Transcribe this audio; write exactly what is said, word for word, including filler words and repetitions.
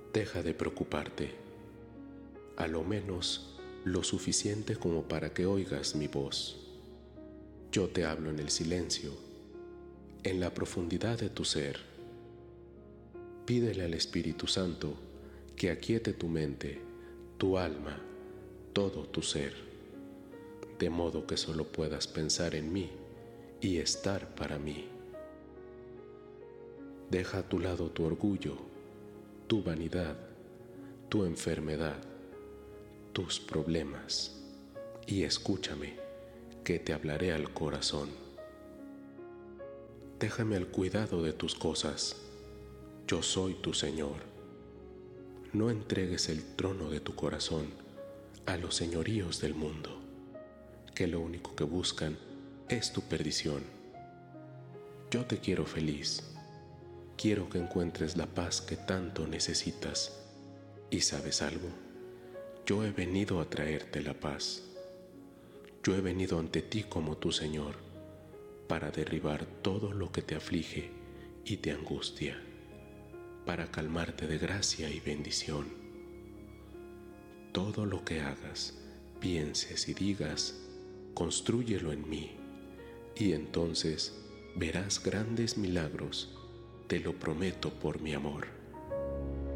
Deja de preocuparte, a lo menos lo suficiente como para que oigas mi voz. Yo te hablo en el silencio, en la profundidad de tu ser. Pídele al Espíritu Santo que aquiete tu mente, tu alma, todo tu ser, de modo que solo puedas pensar en mí y estar para mí. Deja a tu lado tu orgullo, tu vanidad, tu enfermedad, tus problemas, y escúchame, que te hablaré al corazón. Déjame al cuidado de tus cosas. Yo soy tu Señor. No entregues el trono de tu corazón a los señoríos del mundo, que lo único que buscan es tu perdición. Yo te quiero feliz. Quiero que encuentres la paz que tanto necesitas. ¿Y sabes algo? Yo he venido a traerte la paz. Yo he venido ante ti como tu Señor para derribar todo lo que te aflige y te angustia, para calmarte de gracia y bendición. Todo lo que hagas, pienses y digas, constrúyelo en mí, y entonces verás grandes milagros, te lo prometo por mi amor.